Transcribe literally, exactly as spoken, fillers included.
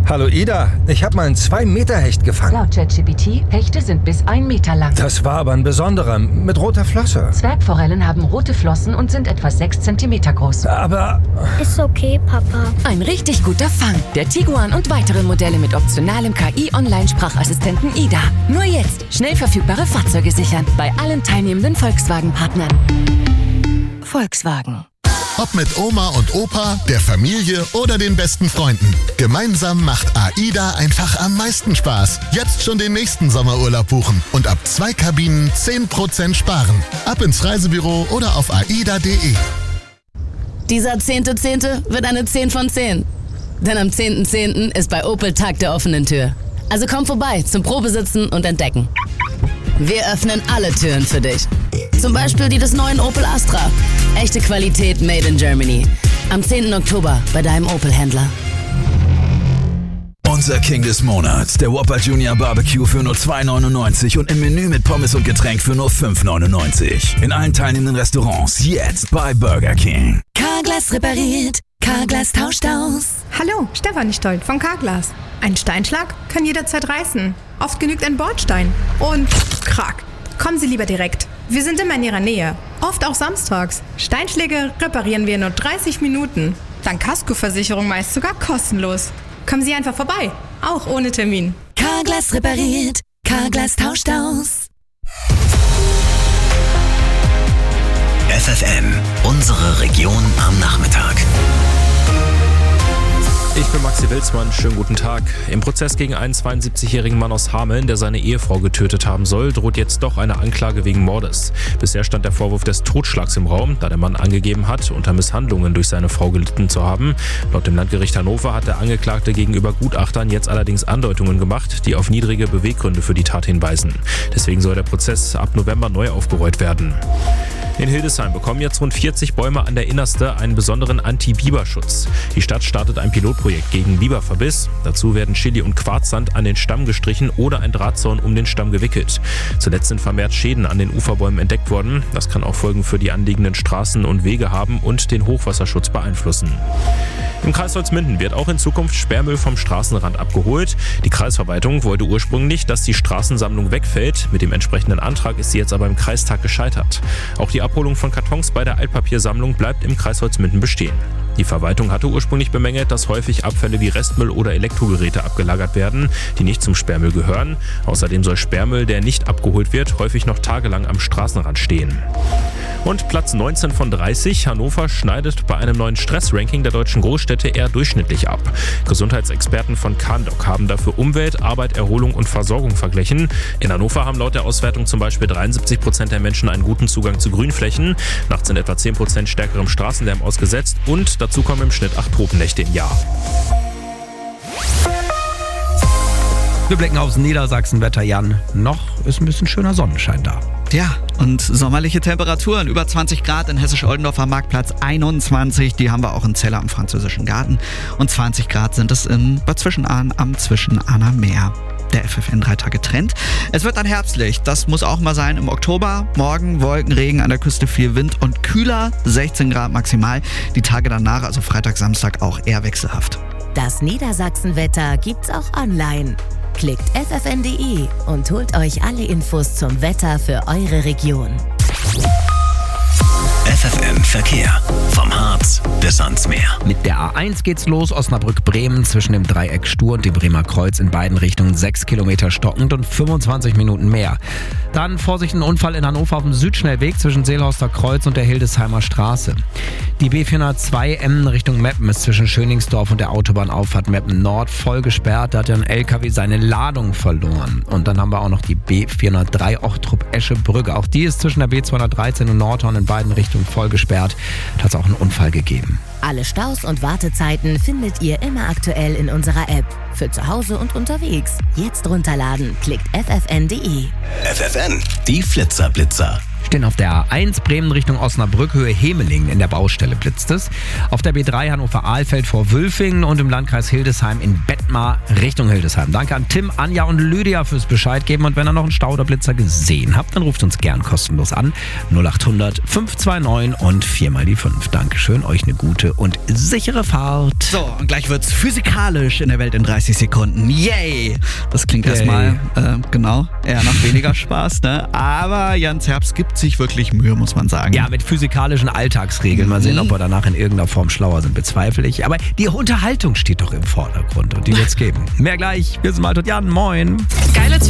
Hallo Ida, ich habe mal einen zwei Meter Hecht gefangen. Laut ChatGPT, Hechte sind bis ein Meter lang. Das war aber ein besonderer, mit roter Flosse. Zwergforellen haben rote Flossen und sind etwa sechs Zentimeter groß. Aber... Ist okay, Papa. Ein richtig guter Fang. Der Tiguan und weitere Modelle mit optionalem K I-Online-Sprachassistenten Ida. Nur jetzt schnell verfügbare Fahrzeuge sichern. Bei allen teilnehmenden Volkswagen-Partnern. Volkswagen. Ob mit Oma und Opa, der Familie oder den besten Freunden. Gemeinsam macht AIDA einfach am meisten Spaß. Jetzt schon den nächsten Sommerurlaub buchen und ab zwei Kabinen zehn Prozent sparen. Ab ins Reisebüro oder auf aida punkt de. Dieser zehnte Zehnte wird eine zehn von zehn. Denn am zehnten Zehnten ist bei Opel Tag der offenen Tür. Also komm vorbei zum Probesitzen und Entdecken. Wir öffnen alle Türen für dich. Zum Beispiel die des neuen Opel Astra. Echte Qualität made in Germany. Am zehnten Oktober bei deinem Opel-Händler. Unser King des Monats, der Whopper Junior Barbecue für nur zwei neunundneunzig und im Menü mit Pommes und Getränk für nur fünf neunundneunzig. In allen teilnehmenden Restaurants jetzt bei Burger King. Carglass repariert, Carglass tauscht aus. Hallo, Stefanie Stolt von Carglass. Ein Steinschlag kann jederzeit reißen. Oft genügt ein Bordstein. Und krack. Kommen Sie lieber direkt. Wir sind immer in Ihrer Nähe. Oft auch samstags. Steinschläge reparieren wir in nur dreißig Minuten. Dank Kaskoversicherung meist sogar kostenlos. Kommen Sie einfach vorbei. Auch ohne Termin. Carglass repariert, Carglass tauscht aus. F F N, unsere Region am Nachmittag. Ich bin Maxi Wilsmann, schönen guten Tag. Im Prozess gegen einen zweiundsiebzigjährigen Mann aus Hameln, der seine Ehefrau getötet haben soll, droht jetzt doch eine Anklage wegen Mordes. Bisher stand der Vorwurf des Totschlags im Raum, da der Mann angegeben hat, unter Misshandlungen durch seine Frau gelitten zu haben. Laut dem Landgericht Hannover hat der Angeklagte gegenüber Gutachtern jetzt allerdings Andeutungen gemacht, die auf niedrige Beweggründe für die Tat hinweisen. Deswegen soll der Prozess ab November neu aufgerollt werden. In Hildesheim bekommen jetzt rund vierzig Bäume an der Innerste einen besonderen Anti-Biberschutz. Die Stadt startet ein Pilotprojekt gegen Biberverbiss. Dazu werden Chili und Quarzsand an den Stamm gestrichen oder ein Drahtzaun um den Stamm gewickelt. Zuletzt sind vermehrt Schäden an den Uferbäumen entdeckt worden. Das kann auch Folgen für die anliegenden Straßen und Wege haben und den Hochwasserschutz beeinflussen. Im Kreis Holzminden wird auch in Zukunft Sperrmüll vom Straßenrand abgeholt. Die Kreisverwaltung wollte ursprünglich, dass die Straßensammlung wegfällt. Mit dem entsprechenden Antrag ist sie jetzt aber im Kreistag gescheitert. Auch die Abholung von Kartons bei der Altpapiersammlung bleibt im Kreis Holzminden bestehen. Die Verwaltung hatte ursprünglich bemängelt, dass häufig Abfälle wie Restmüll oder Elektrogeräte abgelagert werden, die nicht zum Sperrmüll gehören. Außerdem soll Sperrmüll, der nicht abgeholt wird, häufig noch tagelang am Straßenrand stehen. Und Platz neunzehn von dreißig. Hannover schneidet bei einem neuen Stressranking der deutschen Großstädte eher durchschnittlich ab. Gesundheitsexperten von Kahndok haben dafür Umwelt, Arbeit, Erholung und Versorgung verglichen. In Hannover haben laut der Auswertung zum Beispiel dreiundsiebzig Prozent der Menschen einen guten Zugang zu Grünflächen. Nachts sind etwa zehn Prozent stärkerem Straßenlärm ausgesetzt und dazu kommen im Schnitt acht Tropennächte im Jahr. Wir blicken aufs Niedersachsenwetter, Jan. Noch ist ein bisschen schöner Sonnenschein da. Ja, und sommerliche Temperaturen, über zwanzig Grad in Hessisch-Oldendorfer Marktplatz, einundzwanzig, die haben wir auch in Celle am Französischen Garten und zwanzig Grad sind es in Bad Zwischenahn am Zwischenahner Meer. Der F F N drei Tage Trend. Es wird dann herbstlich, das muss auch mal sein im Oktober. Morgen Wolken, Regen, an der Küste viel Wind und kühler, sechzehn Grad maximal. Die Tage danach, also Freitag, Samstag, auch eher wechselhaft. Das Niedersachsenwetter gibt's auch online. Klickt f f n punkt d e und holt euch alle Infos zum Wetter für eure Region. F F N Verkehr. Vom Harz bis ans Meer. Mit der A eins geht's los, Osnabrück-Bremen zwischen dem Dreieck Stur und dem Bremer Kreuz in beiden Richtungen sechs Kilometer stockend und fünfundzwanzig Minuten mehr. Dann Vorsicht, ein Unfall in Hannover auf dem Südschnellweg zwischen Seelhorster Kreuz und der Hildesheimer Straße. Die B vierhundertzwei Emmen Richtung Meppen ist zwischen Schöningsdorf und der Autobahnauffahrt Meppen Nord voll gesperrt. Da hat ein L K W seine Ladung verloren. Und dann haben wir auch noch die B vierhundertdrei Ochtrup-Esche-Brücke. Auch die ist zwischen der B zweihundertdreizehn und Nordhorn in beiden Richtungen voll gesperrt. Da hat es auch einen Unfall gegeben. Alle Staus und Wartezeiten findet ihr immer aktuell in unserer App. Für zu Hause und unterwegs. Jetzt runterladen. Klickt f f n punkt d e. F F N, die Flitzerblitzer. Stehen auf der A eins Bremen Richtung Osnabrück, Höhe Hemelingen, in der Baustelle blitzt es. Auf der B drei Hannover-Ahlfeld vor Wülfingen und im Landkreis Hildesheim in Bettmar Richtung Hildesheim. Danke an Tim, Anja und Lydia fürs Bescheid geben. Und wenn ihr noch einen Stau oder Blitzer gesehen habt, dann ruft uns gern kostenlos an. null acht hundert fünf zwei neun und vier mal die fünf. Dankeschön, euch eine gute und sichere Fahrt. So, und gleich wird's physikalisch in der Welt in dreißig Sekunden. Yay! Das klingt Yay. erstmal, äh, genau, eher nach weniger Spaß, ne? Aber Jans Herbst gibt sich wirklich Mühe, muss man sagen. Ja, mit physikalischen Alltagsregeln. Mal sehen, ob wir danach in irgendeiner Form schlauer sind, bezweifle ich. Aber die Unterhaltung steht doch im Vordergrund und die wird's geben. Mehr gleich. Wir sind Malte und Jan. Moin. Geile